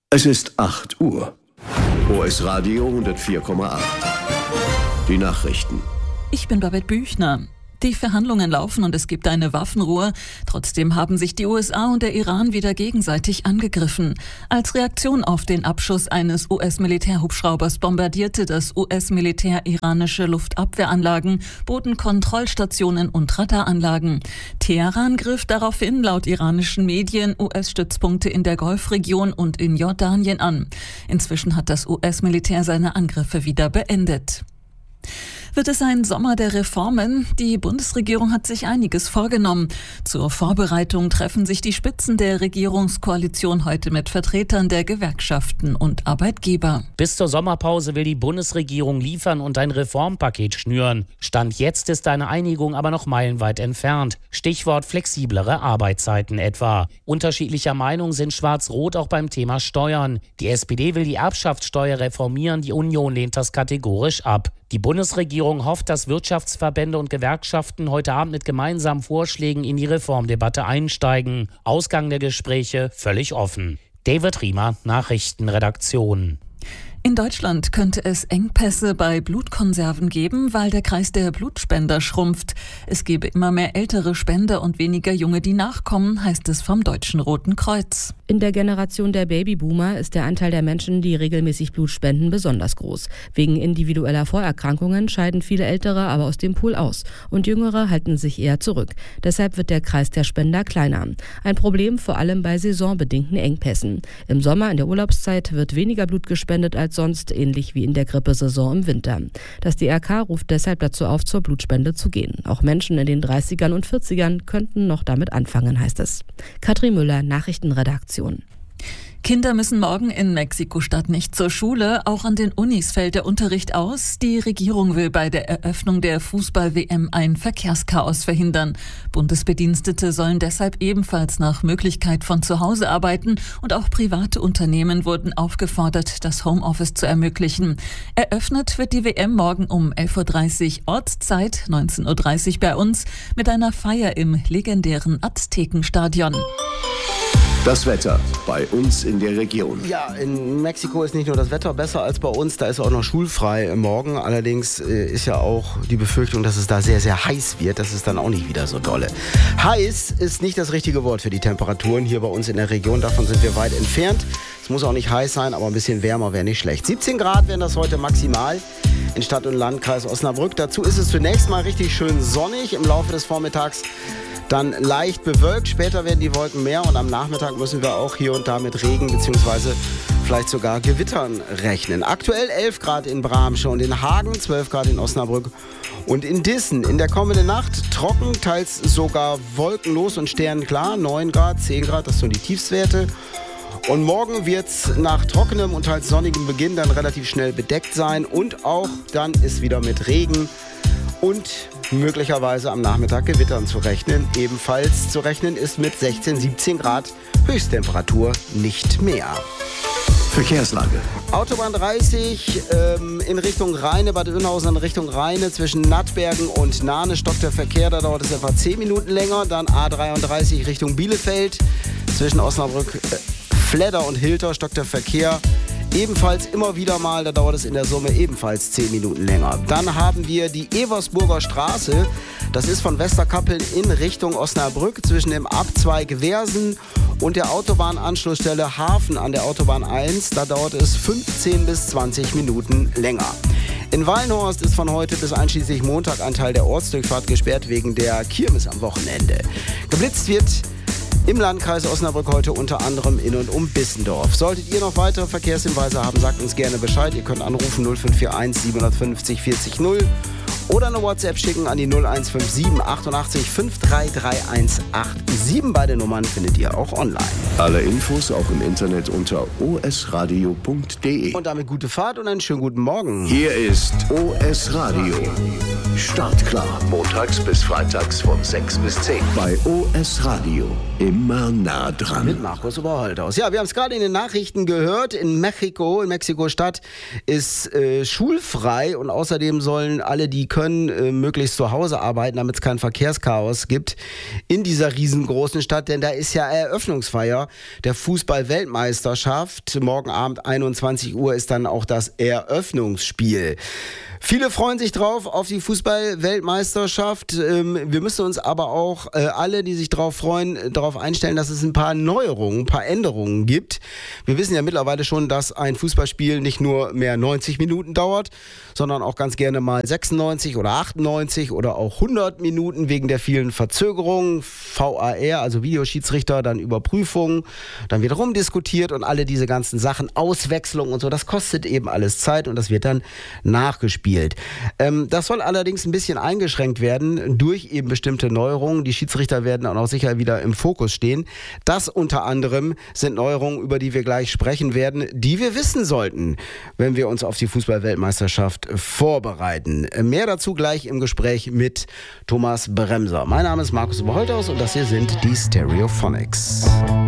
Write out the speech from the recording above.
Es ist 8 Uhr. OS Radio 104,8. Die Nachrichten. Ich bin Babette Büchner. Die Verhandlungen laufen und es gibt eine Waffenruhe. Trotzdem haben sich die USA und der Iran wieder gegenseitig angegriffen. Als Reaktion auf den Abschuss eines US-Militärhubschraubers bombardierte das US-Militär iranische Luftabwehranlagen, Bodenkontrollstationen und Radaranlagen. Teheran griff daraufhin laut iranischen Medien US-Stützpunkte in der Golfregion und in Jordanien an. Inzwischen hat das US-Militär seine Angriffe wieder beendet. Wird es ein Sommer der Reformen? Die Bundesregierung hat sich einiges vorgenommen. Zur Vorbereitung treffen sich die Spitzen der Regierungskoalition heute mit Vertretern der Gewerkschaften und Arbeitgeber. Bis zur Sommerpause will die Bundesregierung liefern und ein Reformpaket schnüren. Stand jetzt ist eine Einigung aber noch meilenweit entfernt. Stichwort flexiblere Arbeitszeiten etwa. Unterschiedlicher Meinung sind Schwarz-Rot auch beim Thema Steuern. Die SPD will die Erbschaftssteuer reformieren, die Union lehnt das kategorisch ab. Die Bundesregierung hofft, dass Wirtschaftsverbände und Gewerkschaften heute Abend mit gemeinsamen Vorschlägen in die Reformdebatte einsteigen. Ausgang der Gespräche völlig offen. David Riemer, Nachrichtenredaktion. In Deutschland könnte es Engpässe bei Blutkonserven geben, weil der Kreis der Blutspender schrumpft. Es gebe immer mehr ältere Spender und weniger Junge, die nachkommen, heißt es vom Deutschen Roten Kreuz. In der Generation der Babyboomer ist der Anteil der Menschen, die regelmäßig Blut spenden, besonders groß. Wegen individueller Vorerkrankungen scheiden viele Ältere aber aus dem Pool aus und Jüngere halten sich eher zurück. Deshalb wird der Kreis der Spender kleiner. Ein Problem vor allem bei saisonbedingten Engpässen. Im Sommer in der Urlaubszeit wird weniger Blut gespendet als sonst, ähnlich wie in der Grippesaison im Winter. Das DRK ruft deshalb dazu auf, zur Blutspende zu gehen. Auch Menschen in den 30ern und 40ern könnten noch damit anfangen, heißt es. Katrin Müller, Nachrichtenredaktion. Kinder müssen morgen in Mexiko-Stadt nicht zur Schule. Auch an den Unis fällt der Unterricht aus. Die Regierung will bei der Eröffnung der Fußball-WM ein Verkehrschaos verhindern. Bundesbedienstete sollen deshalb ebenfalls nach Möglichkeit von zu Hause arbeiten. Und auch private Unternehmen wurden aufgefordert, das Homeoffice zu ermöglichen. Eröffnet wird die WM morgen um 11.30 Uhr Ortszeit, 19.30 Uhr bei uns, mit einer Feier im legendären Aztekenstadion. Das Wetter bei uns in der Region. Ja, in Mexiko ist nicht nur das Wetter besser als bei uns, da ist auch noch schulfrei morgen. Allerdings ist ja auch die Befürchtung, dass es da sehr, sehr heiß wird. Das ist dann auch nicht wieder so dolle. Heiß ist nicht das richtige Wort für die Temperaturen hier bei uns in der Region. Davon sind wir weit entfernt. Es muss auch nicht heiß sein, aber ein bisschen wärmer wäre nicht schlecht. 17 Grad wären das heute maximal in Stadt- und Landkreis Osnabrück. Dazu ist es zunächst mal richtig schön sonnig. Im Laufe des Vormittags dann leicht bewölkt, später werden die Wolken mehr und am Nachmittag müssen wir auch hier und da mit Regen bzw. vielleicht sogar Gewittern rechnen. Aktuell 11 Grad in Bramsche und in Hagen, 12 Grad in Osnabrück und in Dissen. In der kommenden Nacht trocken, teils sogar wolkenlos und sternenklar, 9 Grad, 10 Grad, das sind die Tiefstwerte. Und morgen wird es nach trockenem und teils sonnigem Beginn dann relativ schnell bedeckt sein und auch dann ist wieder mit Regen und möglicherweise am Nachmittag Gewittern zu rechnen. Ebenfalls zu rechnen ist mit 16, 17 Grad Höchsttemperatur, nicht mehr. Verkehrslage. Autobahn 30 in Richtung Rheine, Bad Oeynhausen in Richtung Rheine. Zwischen Nattbergen und Nahne stockt der Verkehr, da dauert es etwa 10 Minuten länger. Dann A33 Richtung Bielefeld. Zwischen Osnabrück, Fledder und Hilter stockt der Verkehr. Ebenfalls immer wieder mal, da dauert es in der Summe ebenfalls 10 Minuten länger. Dann haben wir die Eversburger Straße. Das ist von Westerkappeln in Richtung Osnabrück zwischen dem Abzweig Wersen und der Autobahnanschlussstelle Hafen an der Autobahn 1. Da dauert es 15 bis 20 Minuten länger. In Wallenhorst ist von heute bis einschließlich Montag ein Teil der Ortsdurchfahrt gesperrt wegen der Kirmes am Wochenende. Geblitzt wird im Landkreis Osnabrück heute unter anderem in und um Bissendorf. Solltet ihr noch weitere Verkehrshinweise haben, sagt uns gerne Bescheid. Ihr könnt anrufen 0541 750 40 0 oder eine WhatsApp schicken an die 0157 88 533187. Beide Nummern findet ihr auch online. Alle Infos auch im Internet unter osradio.de. Und damit gute Fahrt und einen schönen guten Morgen. Hier ist OS Radio. Startklar. Montags bis freitags von 6 bis 10. Bei OS Radio. Immer nah dran. Mit Markus Oberholthaus. Ja, wir haben es gerade in den Nachrichten gehört. In Mexiko-Stadt ist schulfrei und außerdem sollen alle, die können, möglichst zu Hause arbeiten, damit es kein Verkehrschaos gibt in dieser riesengroßen Stadt. Denn da ist ja Eröffnungsfeier der Fußball-Weltmeisterschaft. Morgen Abend 21 Uhr ist dann auch das Eröffnungsspiel. Viele freuen sich drauf auf die Fußball-Weltmeisterschaft. Wir müssen uns aber auch alle, die sich drauf freuen, darauf einstellen, dass es ein paar Neuerungen, ein paar Änderungen gibt. Wir wissen ja mittlerweile schon, dass ein Fußballspiel nicht nur mehr 90 Minuten dauert, sondern auch ganz gerne mal 96 oder 98 oder auch 100 Minuten wegen der vielen Verzögerungen. VAR, also Videoschiedsrichter, dann Überprüfungen, dann wird rumdiskutiert und alle diese ganzen Sachen, Auswechslung und so, das kostet eben alles Zeit und das wird dann nachgespielt. Das soll allerdings ein bisschen eingeschränkt werden durch eben bestimmte Neuerungen. Die Schiedsrichter werden auch noch sicher wieder im Fokus stehen. Das unter anderem sind Neuerungen, über die wir gleich sprechen werden, die wir wissen sollten, wenn wir uns auf die Fußball-Weltmeisterschaft vorbereiten. Mehr dazu gleich im Gespräch mit Thomas Bremser. Mein Name ist Markus Oberholthaus und das hier sind die Stereophonics.